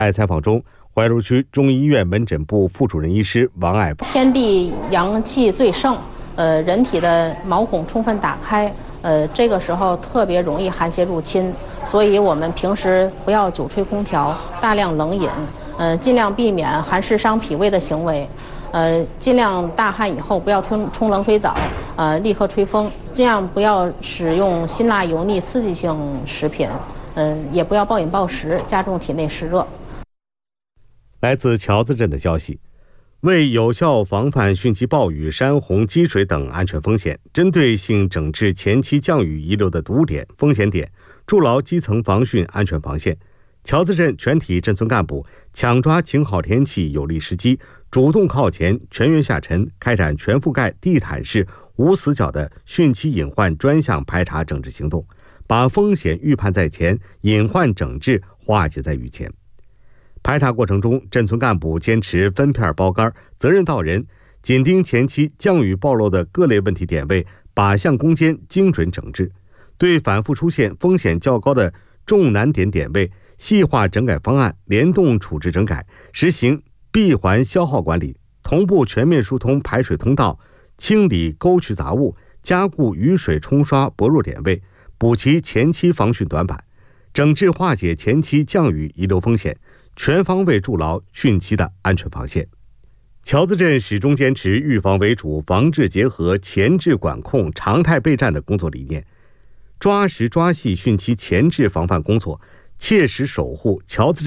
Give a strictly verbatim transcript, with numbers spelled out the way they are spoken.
在采访中，怀柔区中医院门诊部副主任医师王爱天地阳气最盛，呃，人体的毛孔充分打开，呃，这个时候特别容易寒邪入侵，所以我们平时不要久吹空调，大量冷饮，呃，尽量避免寒湿伤脾胃的行为，呃，尽量大汗以后不要冲冲冷水澡，呃，立刻吹风，尽量不要使用辛辣油腻刺激性食品，嗯、呃，也不要暴饮暴食，加重体内湿热。 来自桥子镇的消息，为有效防范汛期暴雨、山洪积水等安全风险，针对性整治前期降雨遗留的堵点、风险点，筑牢基层防汛安全防线。桥子镇全体镇村干部抢抓晴好天气有利时机，主动靠前，全员下沉，开展全覆盖地毯式、无死角的汛期隐患专项排查整治行动，把风险预判在前，隐患整治化解在雨前。排查过程中，镇村干部坚持分片包干，责任到人，紧盯前期降雨暴露的各类问题点位，靶向攻坚，精准整治。对反复出现风险较高的重难点点位，细化整改方案，联动处置整改，实行闭环消耗管理，同步全面疏通排水通道，清理沟渠杂物，加固雨水冲刷薄弱点位，补齐前期防汛短板，整治化解前期降雨遗留风险，全方位筑牢汛期的安全防线。桥子镇始终坚持预防为主、防治结合、前置管控、常态备战的工作理念，抓实抓细汛期前置防范工作，切实守护桥子镇